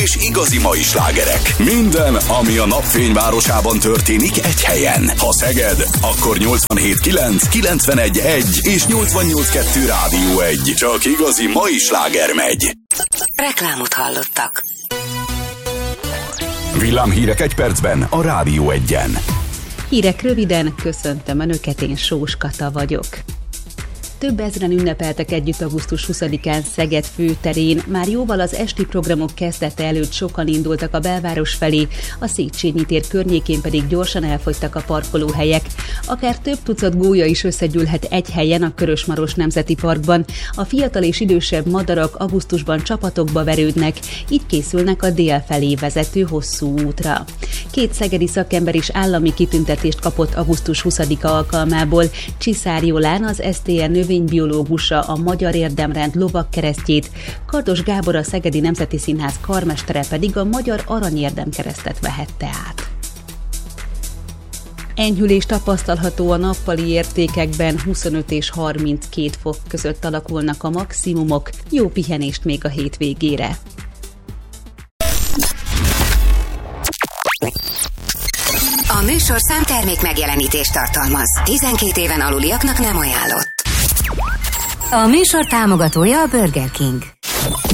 és igazi mai slágerek. Minden, ami a napfényvárosában történik egy helyen. Ha Szeged, akkor 87.9, 91.1 és 88.2 Rádió 1. Csak igazi mai sláger megy. Reklámot hallottak. Villámhírek egy percben a Rádió 1-en. Hírek röviden, köszöntöm Önöket, én Sós Kata vagyok. Több ezren ünnepeltek együtt augusztus 20-án Szeged főterén, már jóval az esti programok kezdete előtt sokan indultak a belváros felé, a Széchenyi tér környékén pedig gyorsan elfogytak a parkolóhelyek. Akár több tucat gólya is összegyűlhet egy helyen a Körös-Maros Nemzeti Parkban. A fiatal és idősebb madarak augusztusban csapatokba verődnek, így készülnek a dél felé vezető hosszú útra. 2 szegedi szakember is állami kitüntetést kapott augusztus 20-a alkalmából. Csiszár Jolán, az SZTN növénybiológusa a Magyar Érdemrend lovagkeresztjét, Kardos Gábor, a Szegedi Nemzeti Színház karmestere pedig a Magyar Aranyérdemkeresztet vehette át. Enyhülés tapasztalható a nappali értékekben, 25 és 32 fok között alakulnak a maximumok, jó pihenést még a hétvégére. A műsorszám termék megjelenítést tartalmaz. 12 éven aluliaknak nem ajánlott. A műsor támogatója a Burger King.